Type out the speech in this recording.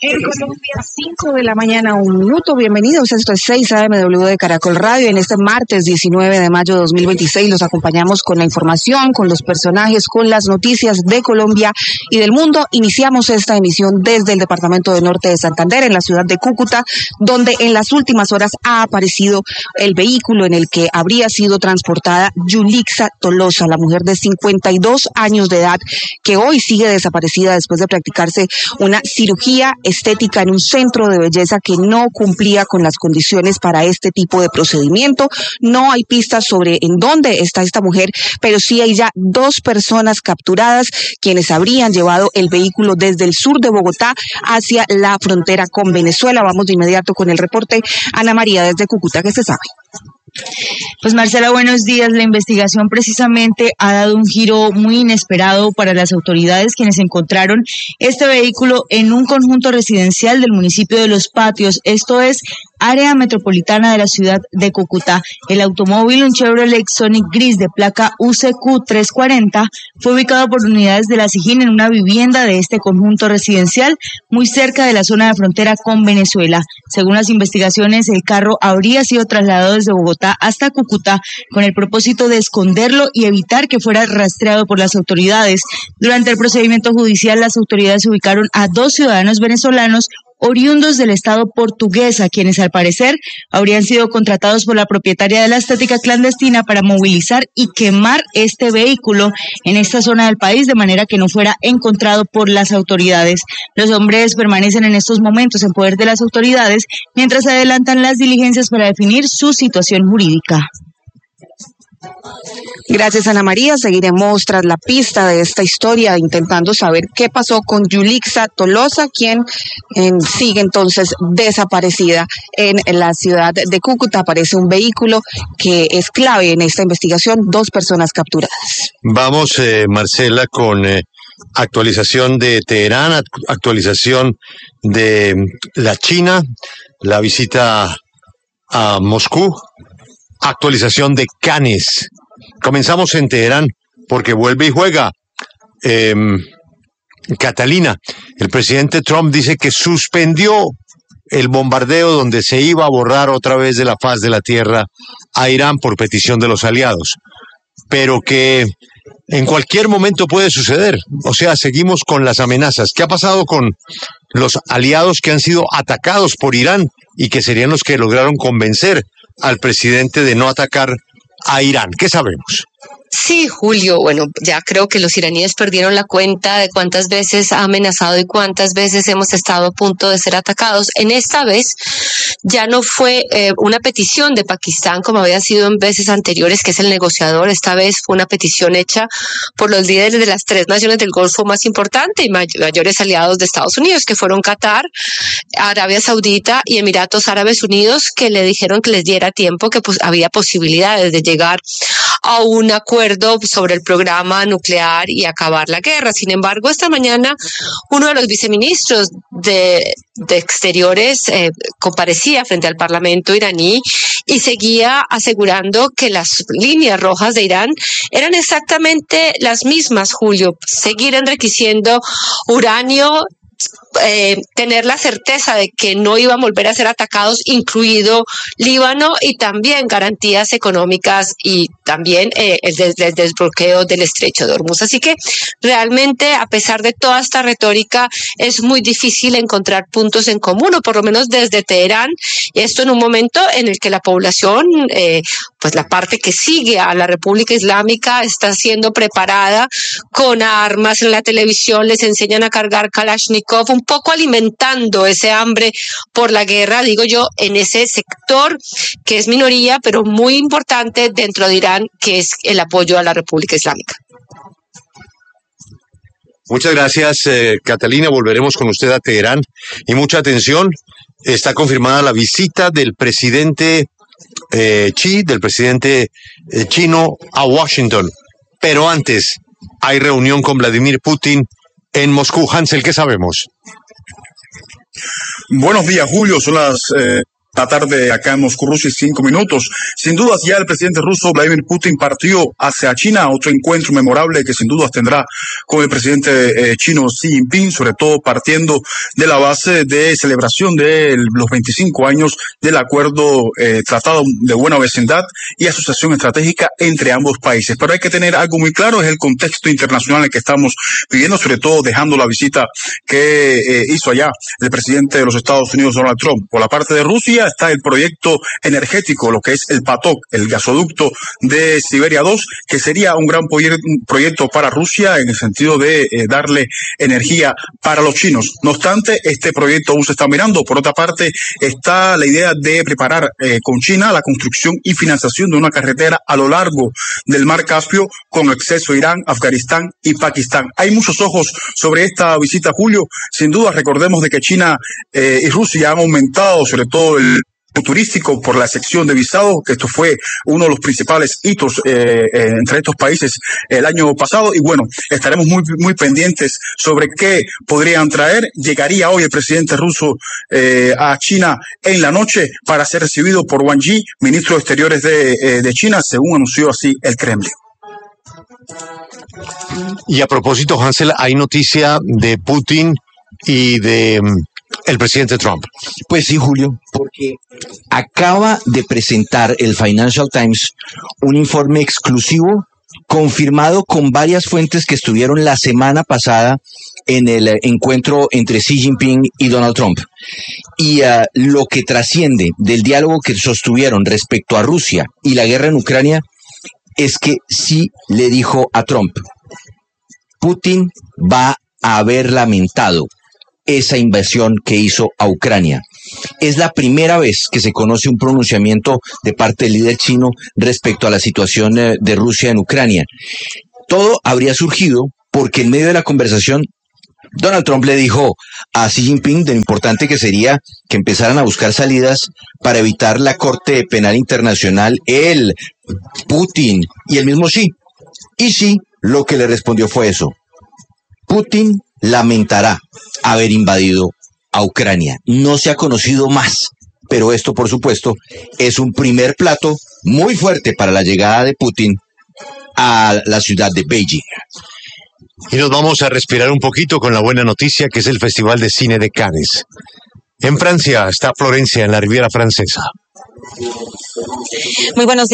En Colombia, 5 de la mañana, 1 minuto. Bienvenidos. Esto es 6 AMW de Caracol Radio. En este martes 19 de mayo de 2026 los acompañamos con la información, con los personajes, con las noticias de Colombia y del mundo. Iniciamos esta emisión desde el departamento de Norte de Santander, en la ciudad de Cúcuta, donde en las últimas horas ha aparecido el vehículo en el que habría sido transportada Yulixa Tolosa, la mujer de 52 años de edad, que hoy sigue desaparecida después de practicarse una cirugía estética en un centro de belleza que no cumplía con las condiciones para este tipo de procedimiento. No hay pistas sobre en dónde está esta mujer, pero sí hay ya 2 personas capturadas, quienes habrían llevado el vehículo desde el sur de Bogotá hacia la frontera con Venezuela. Vamos de inmediato con el reporte. Ana María, desde Cúcuta, ¿qué se sabe? Pues Marcela, buenos días. La investigación precisamente ha dado un giro muy inesperado para las autoridades, quienes encontraron este vehículo en un conjunto residencial del municipio de Los Patios, esto es área metropolitana de la ciudad de Cúcuta. El automóvil, un Chevrolet Sonic gris de placa UCQ 340, fue ubicado por unidades de la SIJIN en una vivienda de este conjunto residencial muy cerca de la zona de frontera con Venezuela. Según las investigaciones, el carro habría sido trasladado desde Bogotá hasta Cúcuta con el propósito de esconderlo y evitar que fuera rastreado por las autoridades. Durante el procedimiento judicial, las autoridades ubicaron a 2 ciudadanos venezolanos oriundos del estado portugués, a quienes al parecer habrían sido contratados por la propietaria de la estética clandestina para movilizar y quemar este vehículo en esta zona del país de manera que no fuera encontrado por las autoridades. Los hombres permanecen en estos momentos en poder de las autoridades mientras se adelantan las diligencias para definir su situación jurídica. Gracias, Ana María. Seguiremos tras la pista de esta historia, intentando saber qué pasó con Yulixa Tolosa, quien sigue entonces desaparecida en la ciudad de Cúcuta. Aparece un vehículo que es clave en esta investigación, 2 personas capturadas. Vamos, Marcela, con actualización de Teherán, actualización de la China, la visita a Moscú, actualización de Cannes. Comenzamos en Teherán porque vuelve y juega. Catalina, el presidente Trump dice que suspendió el bombardeo donde se iba a borrar otra vez de la faz de la tierra a Irán por petición de los aliados, pero que en cualquier momento puede suceder. O sea, seguimos con las amenazas. ¿Qué ha pasado con los aliados que han sido atacados por Irán y que serían los que lograron convencer al presidente de no atacar a Irán? ¿Qué sabemos? Sí, Julio, bueno, ya creo que los iraníes perdieron la cuenta de cuántas veces ha amenazado y cuántas veces hemos estado a punto de ser atacados. En esta vez ya no fue una petición de Pakistán como había sido en veces anteriores, que es el negociador. Esta vez fue una petición hecha por los líderes de las 3 naciones del Golfo más importantes y mayores aliados de Estados Unidos, que fueron Qatar, Arabia Saudita y Emiratos Árabes Unidos, que le dijeron que les diera tiempo, que pues había posibilidades de llegar a un acuerdo sobre el programa nuclear y acabar la guerra. Sin embargo, esta mañana uno de los viceministros de Exteriores comparecía frente al Parlamento iraní y seguía asegurando que las líneas rojas de Irán eran exactamente las mismas, Julio: seguir enriqueciendo uranio, tener la certeza de que no iban a volver a ser atacados, incluido Líbano, y también garantías económicas y también el desbloqueo del estrecho de Hormuz. Así que realmente, a pesar de toda esta retórica, es muy difícil encontrar puntos en común, o por lo menos desde Teherán, y esto en un momento en el que la población, pues la parte que sigue a la República Islámica, está siendo preparada con armas. En la televisión les enseñan a cargar Kalashnikov, un poco alimentando ese hambre por la guerra, digo yo, en ese sector que es minoría, pero muy importante dentro de Irán, que es el apoyo a la República Islámica. Muchas gracias, Catalina. Volveremos con usted a Teherán. Y mucha atención, está confirmada la visita del presidente del presidente chino a Washington. Pero antes, hay reunión con Vladimir Putin en Moscú. Hansel, ¿qué sabemos? Buenos días, Julio. Son las la tarde acá en Moscú, Rusia, 5 minutos. Sin dudas, ya el presidente ruso Vladimir Putin partió hacia China, otro encuentro memorable que sin dudas tendrá con el presidente chino Xi Jinping, sobre todo partiendo de la base de celebración de los 25 años del acuerdo Tratado de Buena Vecindad y Asociación Estratégica entre ambos países. Pero hay que tener algo muy claro, es el contexto internacional en el que estamos viviendo, sobre todo dejando la visita que hizo allá el presidente de los Estados Unidos, Donald Trump. Por la parte de Rusia está el proyecto energético, lo que es el PATOK, el gasoducto de Siberia 2, que sería un gran proyecto para Rusia en el sentido de darle energía para los chinos. No obstante, este proyecto aún se está mirando. Por otra parte, está la idea de preparar con China la construcción y financiación de una carretera a lo largo del Mar Caspio con acceso a Irán, Afganistán y Pakistán. Hay muchos ojos sobre esta visita, Julio. Sin duda, recordemos de que China y Rusia han aumentado sobre todo el turístico por la excepción de visado, que esto fue uno de los principales hitos entre estos países el año pasado. Y bueno, estaremos muy pendientes sobre qué podrían traer. Llegaría hoy el presidente ruso a China en la noche para ser recibido por Wang Yi, ministro de Exteriores de China, según anunció así el Kremlin. Y a propósito, Hansel, hay noticia de Putin y de el presidente Trump. Pues sí, Julio, porque acaba de presentar el Financial Times un informe exclusivo confirmado con varias fuentes que estuvieron la semana pasada en el encuentro entre Xi Jinping y Donald Trump. Y lo que trasciende del diálogo que sostuvieron respecto a Rusia y la guerra en Ucrania es que Xi le dijo a Trump: Putin va a haber lamentado esa invasión que hizo a Ucrania. Es la primera vez que se conoce un pronunciamiento de parte del líder chino respecto a la situación de Rusia en Ucrania. Todo habría surgido porque en medio de la conversación Donald Trump le dijo a Xi Jinping de lo importante que sería que empezaran a buscar salidas para evitar la Corte Penal Internacional, él, Putin y el mismo Xi. Y Xi lo que le respondió fue eso: Putin lamentará haber invadido a Ucrania. No se ha conocido más, pero esto, por supuesto, es un primer plato muy fuerte para la llegada de Putin a la ciudad de Beijing. Y nos vamos a respirar un poquito con la buena noticia, que es el Festival de Cine de Cannes. En Francia está Florencia, en la Riviera Francesa. Muy buenos días.